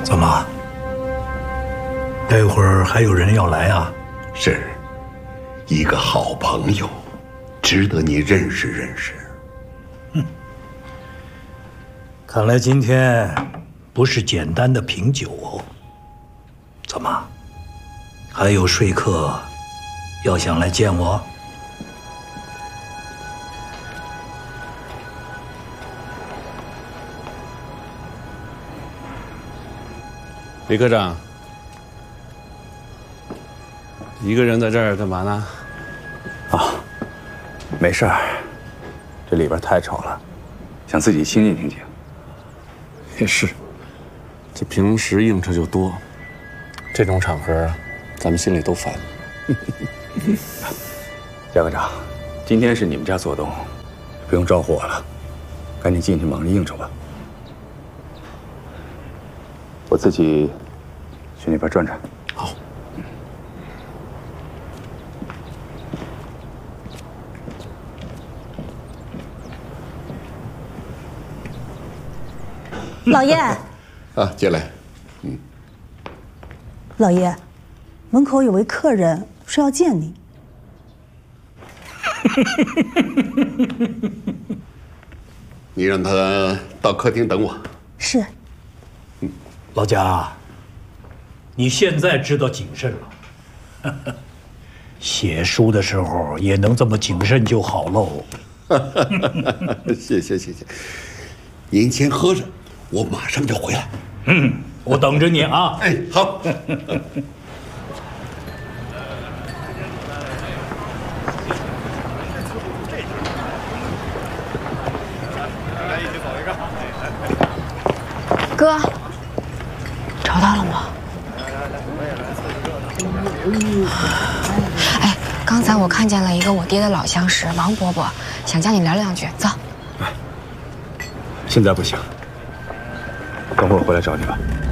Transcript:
怎么？待会儿还有人要来啊？ 是，一个好朋友，值得你认识认识。 看来今天不是简单的品酒哦。怎么？还有说客要想来见我？ 李科长，一个人在这儿干嘛呢？ 啊，没事儿，这里边太吵了，想自己清静清静。 也是，这平时应酬就多，这种场合，咱们心里都烦。 贾科长，今天是你们家做东，不用招呼我了，赶紧进去忙着应酬吧。我自己去那边转转。 好。 老爷， 啊，进来。 老爷，门口有位客人说要见你。 你让他到客厅等我。 是。 老贾，你现在知道谨慎了。写书的时候也能这么谨慎就好喽。 谢谢。您先喝着，我马上就回来。 我等着你啊。 哎，好。 哥，找到了吗？哎，刚才我看见了一个我爹的老相识王伯伯，想叫你聊两句，走。 现在不行，等会儿回来找你吧。